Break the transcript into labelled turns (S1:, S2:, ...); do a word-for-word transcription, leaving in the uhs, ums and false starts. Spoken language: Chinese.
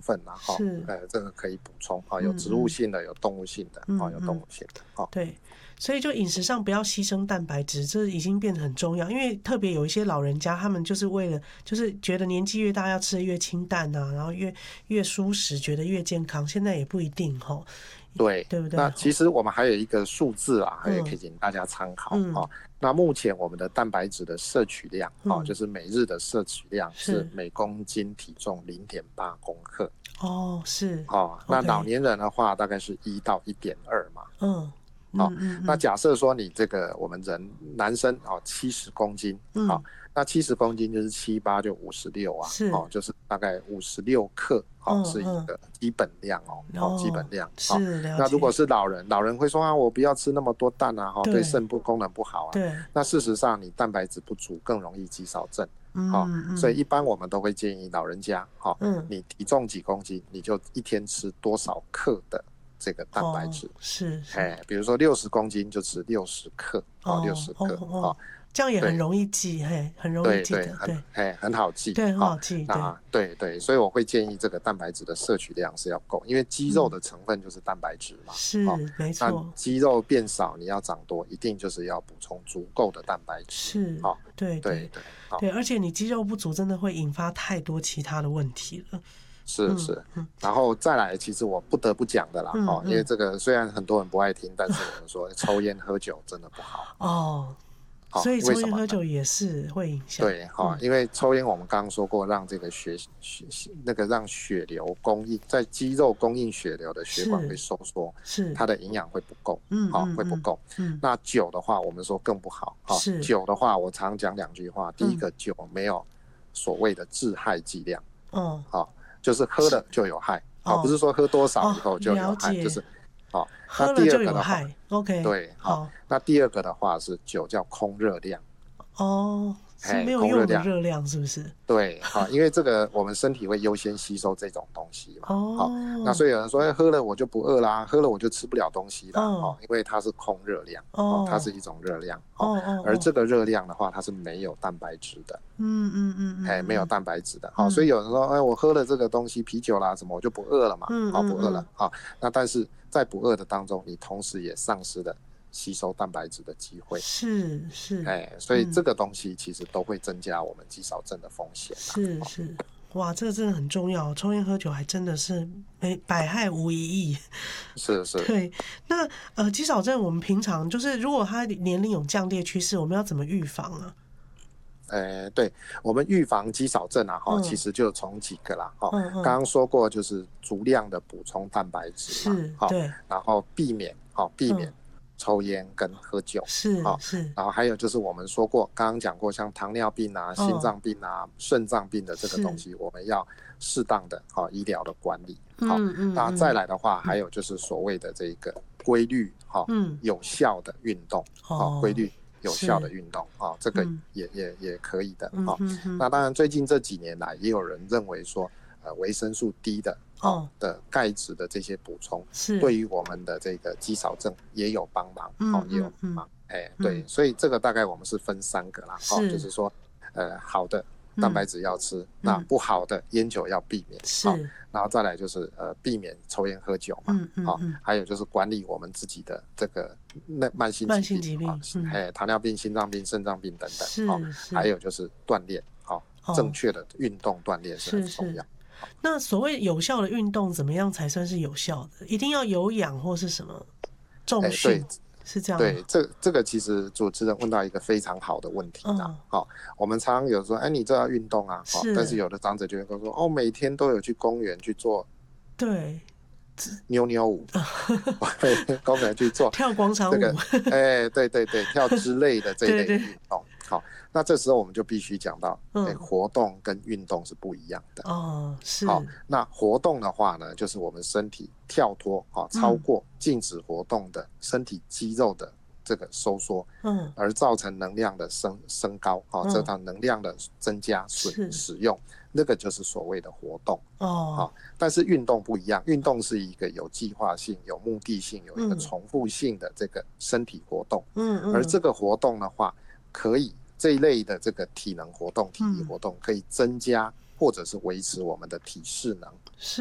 S1: 分啦，哈，呃，这个可以补充啊，有植物性的，有动物性的，啊，有动物性的，啊，
S2: 对。所以就饮食上不要牺牲蛋白质，这已经变得很重要。因为特别有一些老人家，他们就是为了就是觉得年纪越大要吃的越清淡啊，然后越越蔬食，觉得越健康。现在也不一定哈，
S1: 对
S2: 对不对？
S1: 那其实我们还有一个数字啊，
S2: 嗯、
S1: 也可以请大家参考、
S2: 嗯
S1: 哦。那目前我们的蛋白质的摄取量，
S2: 嗯
S1: 哦，就是每日的摄取量是每公斤体重零点八公克。
S2: 哦，是。
S1: 哦，那老年人的话大概是一到一点二嘛。
S2: 嗯。
S1: 好、哦嗯嗯，那假设说你这个我们人男生哦七十公斤，
S2: 嗯，
S1: 好、哦，那七十公斤就是七八就五十六啊，
S2: 是，
S1: 哦，就是大概五十六克，哦、嗯，是一个基本量哦，哦，基本量。
S2: 是、哦，了解。
S1: 那如果是老人，老人会说啊，我不要吃那么多蛋啊，哈、哦，对肾部功能不好啊。
S2: 对。
S1: 那事实上，你蛋白质不足更容易肌少症。
S2: 嗯、
S1: 哦
S2: 嗯，
S1: 所以一般我们都会建议老人家，哈、哦，嗯，你体重几公斤，你就一天吃多少克的这个蛋白质、哦、
S2: 是, 是，
S1: 哎，比如说六十公斤就吃六十克，哦，六十克，哦，
S2: 哦，这样也很容易记，嘿，很容易记得，
S1: 对，对，哎，很好记，
S2: 对，很好记，
S1: 哦、那对对，所以我会建议这个蛋白质的摄取量是要够，因为肌肉的成分就是蛋白质嘛，
S2: 嗯、是、哦，没错。
S1: 那肌肉变少，你要长多，一定就是要补充足够的蛋白质，
S2: 是，
S1: 好、哦，
S2: 对
S1: 对对
S2: 对，而且你肌肉不足，真的会引发太多其他的问题了。
S1: 是是、嗯，然后再来，其实我不得不讲的啦，嗯哦、因为这个虽然很多人不爱听，但是我们说抽烟喝酒真的不好
S2: 哦。所以抽烟喝酒也是会影响。
S1: 对，哈、嗯，因为抽烟我们刚刚说过，让这个血血那个让血流供应在肌肉供应血流的血管会收缩，
S2: 是
S1: 它的营养会不够，
S2: 嗯，
S1: 好、哦，会不够。嗯，那酒的话，我们说更不好，哈、哦，酒的话，我常讲两句话，第一个，酒没有所谓的致害剂量，
S2: 嗯，
S1: 好、哦，就是喝了就有害，好、哦，不是说喝多少以后就有害，
S2: 哦、
S1: 就是。好，
S2: 喝了就有害。OK，
S1: 对，
S2: 好。
S1: 那第二个的话是酒叫空热量。
S2: 哦，是没有用的热量，是不是？
S1: 对，好，因为这个我们身体会优先吸收这种东西嘛。
S2: 哦，
S1: 好，那所以有人说，哎，喝了我就不饿啦，喝了我就吃不了东西啦。哦，因为它是空热量，哦，它是一种热量。哦哦，而这个热量的话，它是没有蛋白质的。
S2: 嗯嗯嗯，
S1: 哎，没有蛋白质的。好，所以有人说，哎，我喝了这个东西，啤酒啦什么，我就不饿了嘛。嗯，好，不饿了。好，那但是在不饿的当中，你同时也丧失了吸收蛋白质的机会。
S2: 是是，
S1: 哎，所以这个东西其实都会增加我们肌少症的风险。
S2: 是是，哇，这个真的很重要，抽烟喝酒还真的是没百害无一益。
S1: 是是，
S2: 对。那呃，肌少症我们平常就是如果他年龄有降低的趋势，我们要怎么预防啊？
S1: 呃，对，我们预防肌少症啊，哈、嗯，其实就从几个啦，哈、嗯，刚刚说过就是足量的补充蛋白质嘛，
S2: 是，对，
S1: 然后避免，好，避免抽烟跟喝酒，
S2: 是，是，
S1: 然后还有就是我们说过，刚刚讲过，像糖尿病啊、心脏病啊、肾脏病的这个东西，我们要适当的哈医疗的管理，好，嗯嗯，那再来的话，还有就是所谓的这个规律，哈，嗯，有效的运动，好，规律。有效的运动啊、哦，这个也、嗯、也也可以的啊、哦嗯。那当然，最近这几年来，也有人认为说，呃，维生素 D 的啊、哦、的钙质的这些补充，是对于我们的这个肌少症也有帮忙，嗯、哦，也有帮忙。哎、嗯，对，所以这个大概我们是分三个啦，哦，就是说，呃，好的蛋白质要吃，嗯、那不好的烟酒要避免，是、哦，然后再来就是呃避免抽烟喝酒嘛，嗯嗯，好、哦，还有就是管理我们自己的这个那慢性
S2: 慢性疾病，
S1: 哎、嗯，糖尿病、心脏病、肾脏病等等，
S2: 是、
S1: 哦、还有就是锻炼，好、哦，正确的运动锻炼是很重要。
S2: 是是那所谓有效的运动，怎么样才算是有效的？一定要有氧或是什么重训？
S1: 哎
S2: 是这样吗？
S1: 对，这这个其实主持人问到一个非常好的问题啦。好、嗯哦，我们常常有说，哎，你这要运动啊，哦，但是有的长者就会跟我说，哦，每天都有去公园去做，
S2: 对，
S1: 扭扭舞，公园去做
S2: 跳广场舞，
S1: 这个，哎，对对对，跳之类的这一类的运动。好，那这时候我们就必须讲到，嗯、哎，活动跟运动是不一样的。
S2: 哦，是。
S1: 好，那活动的话呢，就是我们身体跳脱，哦、超过静止活动的身体肌肉的这个收缩，嗯，而造成能量的升升高，哦，这套能量的增加使使用，那个就是所谓的活动。哦，哦，但是运动不一样，运动是一个有计划性、有目的性、有一个重复性的这个身体活动。嗯嗯，而这个活动的话，可以这一类的这个体能活动、体力活动，可以增加或者是维持我们的体适能。
S2: 是。